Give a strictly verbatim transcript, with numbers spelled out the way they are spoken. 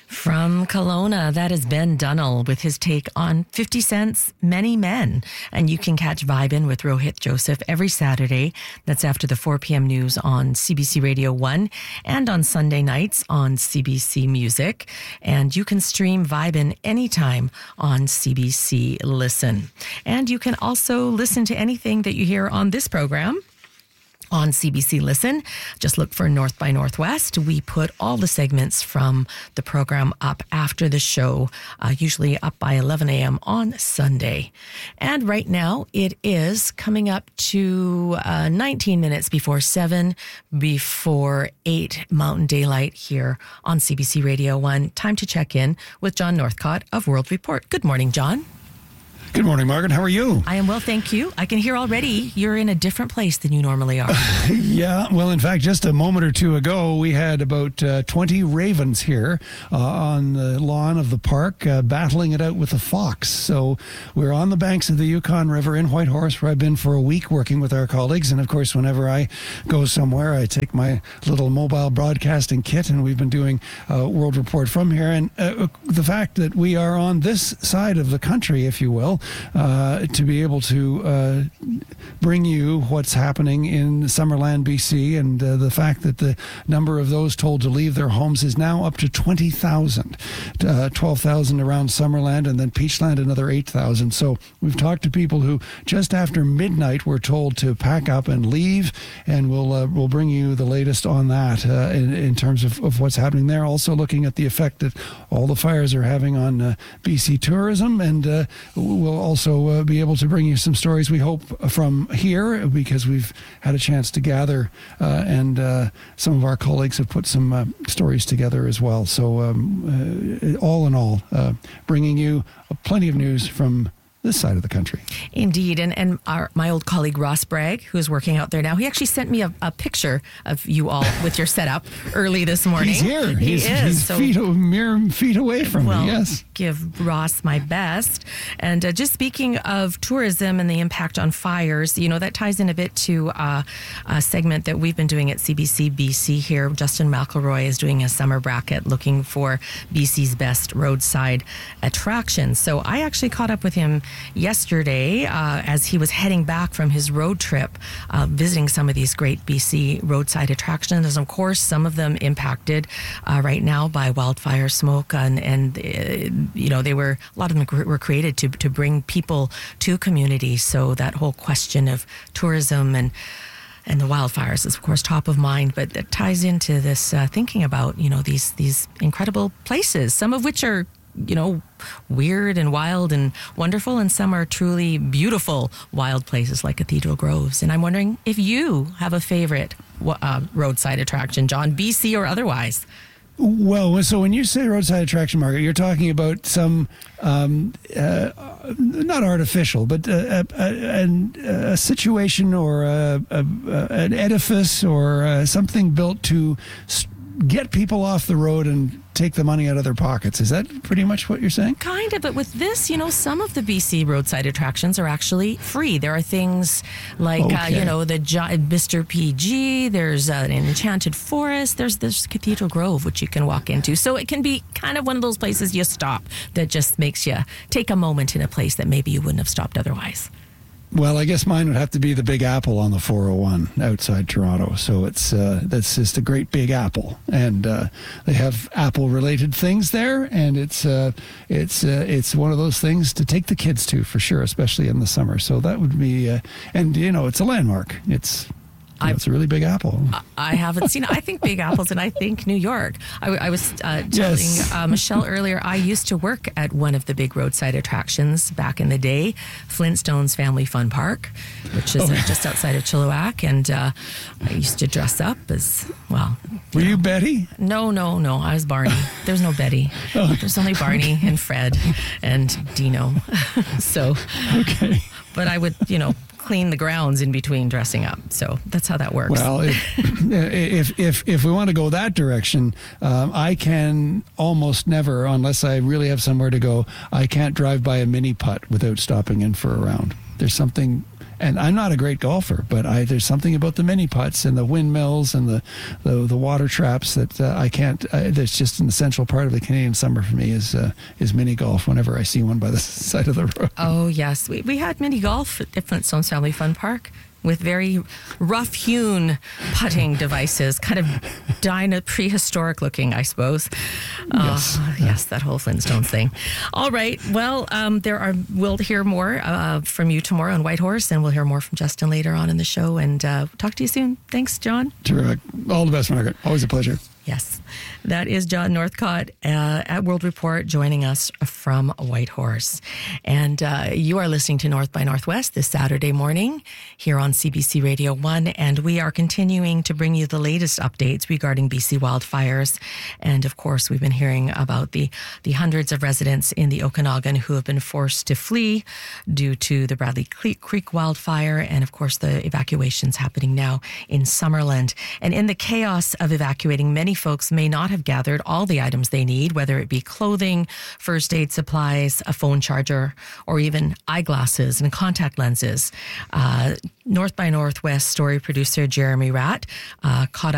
From Kelowna, that is Ben Dunnell with his take on fifty Cent's Many Men. And you can catch Vibin' with Rohit Joseph every Saturday. That's after the four p.m. news on C B C Radio one and on Sunday nights on C B C Music. And you can stream Vibin' anytime on C B C Listen. And you can also listen to anything that you hear on this program on C B C Listen. Just look for North by Northwest. We put all the segments from the program up after the show, uh, usually up by eleven a.m. on Sunday. And right now it is coming up to uh, nineteen minutes before seven, before eight Mountain Daylight here on C B C Radio one. Time to check in with John Northcott of World Report. Good morning, John. Good morning, Margaret. How are you? I am well, thank you. I can hear already you're in a different place than you normally are. Yeah, well, in fact, just a moment or two ago, we had about uh, twenty ravens here uh, on the lawn of the park uh, battling it out with a fox. So we're on the banks of the Yukon River in Whitehorse, where I've been for a week working with our colleagues. And of course, whenever I go somewhere, I take my little mobile broadcasting kit, and we've been doing uh, World Report from here. And uh, the fact that we are on this side of the country, if you will, Uh, to be able to uh, bring you what's happening in Summerland, B C, and uh, the fact that the number of those told to leave their homes is now up to twenty thousand, uh, twelve thousand around Summerland, and then Peachland another eight thousand. So we've talked to people who just after midnight were told to pack up and leave, and we'll uh, we'll bring you the latest on that uh, in, in terms of, of what's happening there. Also looking at the effect that all the fires are having on uh, B C tourism, and uh, we'll also uh, be able to bring you some stories, we hope, from here, because we've had a chance to gather uh, and uh, some of our colleagues have put some uh, stories together as well. So um, uh, all in all, uh, bringing you plenty of news from this side of the country. Indeed. And and our, my old colleague Ross Bragg, who's working out there now, he actually sent me a, a picture of you all with your setup early this morning. He's here. He he's, is. He's so, feet, mere feet away from well, me, yes. Give Ross my best. And uh, just speaking of tourism and the impact on fires, you know, that ties in a bit to uh, a segment that we've been doing at C B C B C here. Justin McElroy is doing a summer bracket looking for B C's best roadside attractions. So I actually caught up with him yesterday uh, as he was heading back from his road trip, uh, visiting some of these great B C roadside attractions. And of course, some of them impacted uh, right now by wildfire smoke, and, and uh, you know, they were, a lot of them were created to, to bring people to communities. So that whole question of tourism and And the wildfires is, of course, top of mind, but that ties into this uh, thinking about, you know, these these incredible places, some of which are, you know, weird and wild and wonderful, and some are truly beautiful wild places like Cathedral Groves. And I'm wondering if you have a favorite uh, roadside attraction, John, B C or otherwise. Well, so when you say roadside attraction, Margaret, you're talking about some, um, uh, not artificial, but a, a, a situation or a, a, an edifice or uh, something built to get people off the road and take the money out of their pockets. Is that pretty much what you're saying? Kind of, but with this, you know, some of the B C roadside attractions are actually free. There are things like, okay. uh, you know, the Mister P G, there's uh, an enchanted forest, there's this Cathedral Grove, which you can walk into. So it can be kind of one of those places you stop that just makes you take a moment in a place that maybe you wouldn't have stopped otherwise. Well, I guess mine would have to be the Big Apple on the four oh one outside Toronto. So it's uh, that's just a great Big Apple, and uh, they have apple-related things there, and it's uh, it's uh, it's one of those things to take the kids to for sure, especially in the summer. So that would be, uh, and you know, it's a landmark. It's. You know, it's a really big apple. I haven't seen it. I think Big Apples, and I think New York. I, I was uh, telling yes. uh, Michelle earlier, I used to work at one of the big roadside attractions back in the day, Flintstones Family Fun Park, which is oh. uh, just outside of Chilliwack. And uh, I used to dress up as, well. Were you, you know. Betty? No, no, no. I was Barney. There's no Betty. Oh. There's only Barney and Fred and Dino. So, okay. But I would, you know, clean the grounds in between dressing up. So that's how that works. Well, if if if, if we want to go that direction, um, I can almost never, unless I really have somewhere to go, I can't drive by a mini putt without stopping in for a round. There's something And I'm not a great golfer, but I, there's something about the mini putts and the windmills and the the, the water traps that uh, I can't. Uh, that's just an essential part of the Canadian summer for me is uh, is mini golf. Whenever I see one by the side of the road. Oh yes, we we had mini golf at Flintstones Family Fun Park with very rough-hewn putting devices, kind of dino prehistoric looking, I suppose. Yes, uh, yes, that whole Flintstones thing. All right, well, um, there are. We'll hear more uh, from you tomorrow on Whitehorse, and we'll hear more from Justin later on in the show. And uh, talk to you soon. Thanks, John. Terrific. All the best, Margaret. Always a pleasure. Yes, that is John Northcott uh, at World Report joining us from Whitehorse. And uh, you are listening to North by Northwest this Saturday morning here on C B C Radio one. And we are continuing to bring you the latest updates regarding B C wildfires. And of course, we've been hearing about the, the hundreds of residents in the Okanagan who have been forced to flee due to the Bradley Creek wildfire. And of course, the evacuations happening now in Summerland. And in the chaos of evacuating, many folks may not have gathered all the items they need, whether it be clothing, first aid supplies, a phone charger, or even eyeglasses and contact lenses. Uh, North by Northwest story producer Jeremy Ratt uh, caught up